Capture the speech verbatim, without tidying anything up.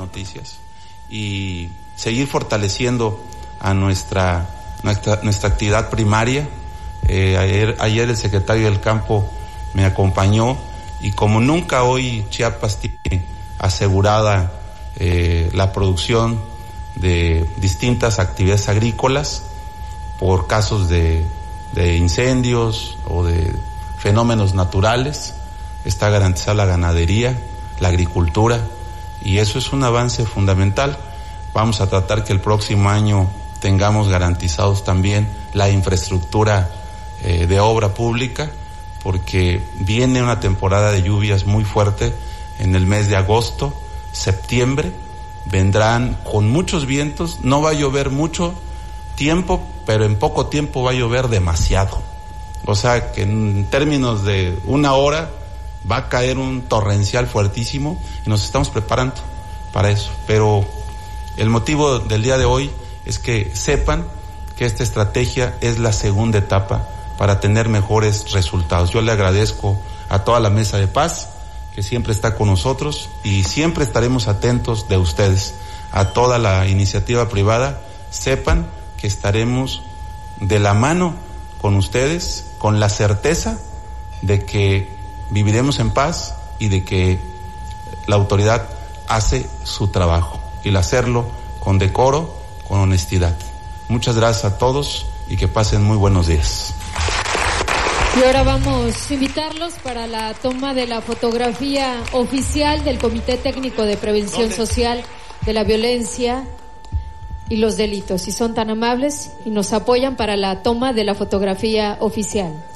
noticias y seguir fortaleciendo a nuestra nuestra, nuestra actividad primaria. Eh, ayer, ayer el secretario del Campo me acompañó y como nunca hoy Chiapas tiene asegurada eh, la producción de distintas actividades agrícolas por casos de, de incendios o de fenómenos naturales. Está garantizada la ganadería, la agricultura, y eso es un avance fundamental. Vamos a tratar que el próximo año tengamos garantizados también la infraestructura eh, de obra pública, porque viene una temporada de lluvias muy fuerte en el mes de agosto, septiembre. Vendrán con muchos vientos, no va a llover mucho tiempo, pero en poco tiempo va a llover demasiado. O sea que en términos de una hora va a caer un torrencial fuertísimo y nos estamos preparando para eso. Pero el motivo del día de hoy es que sepan que esta estrategia es la segunda etapa para tener mejores resultados. Yo le agradezco a toda la Mesa de Paz, que siempre está con nosotros, y siempre estaremos atentos de ustedes. A toda la iniciativa privada, sepan que estaremos de la mano con ustedes, con la certeza de que viviremos en paz y de que la autoridad hace su trabajo, y el hacerlo con decoro, con honestidad. Muchas gracias a todos y que pasen muy buenos días. Y ahora vamos a invitarlos para la toma de la fotografía oficial del Comité Técnico de Prevención Social de la Violencia y los Delitos. Si son tan amables y nos apoyan para la toma de la fotografía oficial.